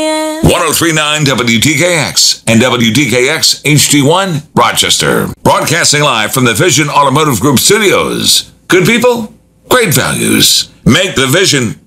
1039 WTKX and WTKX HD1 Rochester. Broadcasting live from the Vision Automotive Group studios. Good people, great values. Make the Vision